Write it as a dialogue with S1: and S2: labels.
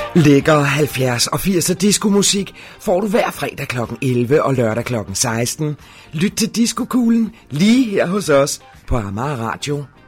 S1: Lækker 70 og 80'er diskomusik får du hver fredag kl. 11 og lørdag kl. 16. Lyt til Diskokuglen lige her hos os på Amager Radio